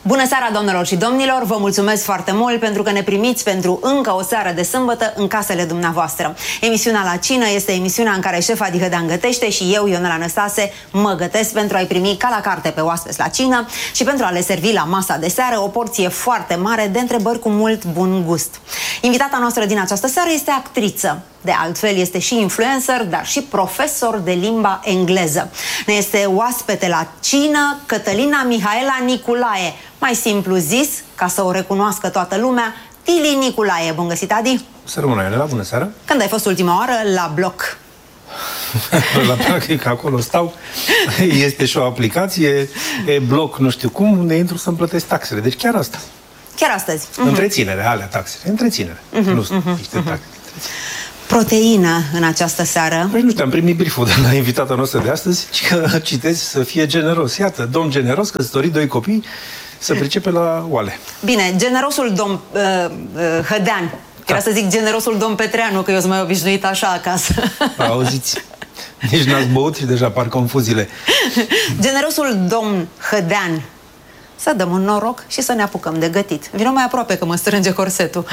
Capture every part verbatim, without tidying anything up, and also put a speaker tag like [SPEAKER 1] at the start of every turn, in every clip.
[SPEAKER 1] Bună seara, doamnelor și domnilor! Vă mulțumesc foarte mult pentru că ne primiți pentru încă o seară de sâmbătă în casele dumneavoastră. Emisiunea La Cină este emisiunea în care șefa Dihădean gătește și eu, Ionela Năstase, mă gătesc pentru a-i primi ca la carte pe oaspeți la cină și pentru a le servi la masa de seară o porție foarte mare de întrebări cu mult bun gust. Invitata noastră din această seară este actriță. De altfel, este și influencer, dar și profesor de limba engleză. Ne este oaspete la cină Cătălina Mihaela Niculae, mai simplu zis, ca să o recunoască toată lumea, Tili Niculae. Bun găsit, Adi!
[SPEAKER 2] Să rămână, Ionela, bună seara!
[SPEAKER 1] Când ai fost ultima oară la bloc?
[SPEAKER 2] La practic, acolo stau, este și o aplicație, e bloc, nu știu cum, unde intru să-mi plătesc taxele. Deci chiar asta.
[SPEAKER 1] Chiar astăzi? Uh-huh.
[SPEAKER 2] Întreținere, alea taxele. Întreținere. Uh-huh, nu sunt uh-huh, niște taxe.
[SPEAKER 1] Proteină în această seară.
[SPEAKER 2] Păi nu știu, am primit brieful de la invitata noastră de astăzi, că citesc să fie generos. Iată, domn generos, căsătorit, doi copii, să pricepe la oale.
[SPEAKER 1] Bine, generosul domn uh, uh, Hădean. Vreau să zic generosul domn Petreanu, că eu sunt mai obișnuit așa acasă.
[SPEAKER 2] Auziți? Nici n-ați băut și deja par confuziile.
[SPEAKER 1] Generosul domn Hădean. Să dăm un noroc și să ne apucăm de gătit. Vino mai aproape că mă strânge corsetul.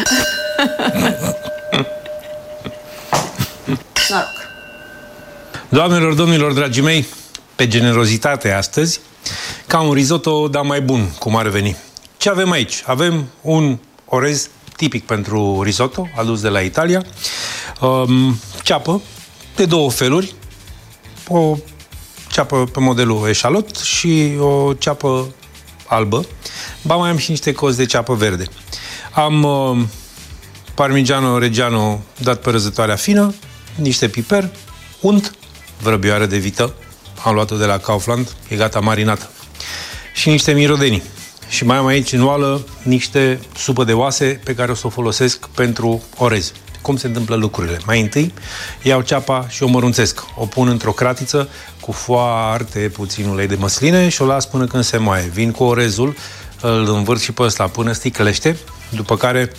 [SPEAKER 1] Noroc.
[SPEAKER 2] Doamnelor, domnilor, dragii mei, pe generozitate astăzi, ca un risotto, dar mai bun, cum ar veni. Ce avem aici? Avem un orez tipic pentru risotto, adus de la Italia, um, ceapă de două feluri, o ceapă pe modelul eșalot și o ceapă albă, ba mai am și niște cozi de ceapă verde. Am uh, parmigiano reggiano dat pe răzătoarea fină, niște piper, unt, vrăbioară de vită, am luat-o de la Kaufland, e gata marinată, și niște mirodenii. Și mai am aici în oală niște supă de oase pe care o să o folosesc pentru orez. Cum se întâmplă lucrurile? Mai întâi iau ceapa și o mărunțesc. O pun într-o cratiță cu foarte puțin ulei de măsline și o las până când se moaie. Vin cu orezul, îl învârt și pe ăsta până sticlește, după care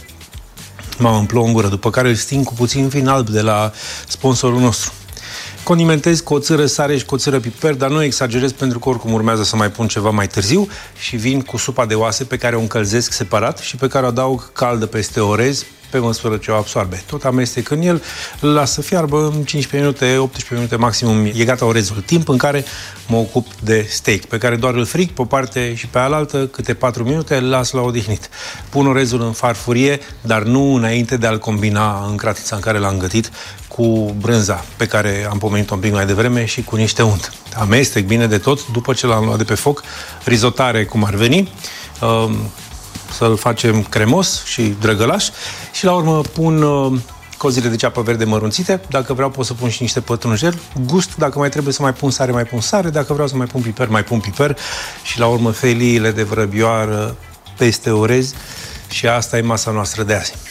[SPEAKER 2] mă împlouă în gură, după care îl sting cu puțin vin alb de la sponsorul nostru. Condimentez cu o țără sare și cu o țără piper, dar nu exagerez pentru că oricum urmează să mai pun ceva mai târziu și vin cu supa de oase pe care o încălzesc separat și pe care o adaug caldă peste orez pe măsură ce o absorbe. Tot amestec în el, îl las să fiarbă în cincisprezece minute, optsprezece minute maximum, e gata orezul. Timp în care mă ocup de steak, pe care doar îl fric pe o parte și pe alaltă, câte patru minute, îl las la odihnit. Pun orezul în farfurie, dar nu înainte de a-l combina în cratița în care l-am gătit cu brânza pe care am pomenit-o un pic mai devreme și cu niște unt. Amestec bine de tot, după ce l-am luat de pe foc, risotare cum ar veni, uh, să-l facem cremos și drăgălaș și la urmă pun uh, cozile de ceapă verde mărunțite. Dacă vreau pot să pun și niște pătrunjel. Gust, dacă mai trebuie să mai pun sare, mai pun sare. Dacă vreau să mai pun piper, mai pun piper. Și la urmă feliile de vrăbioară peste orez. Și asta e masa noastră de azi.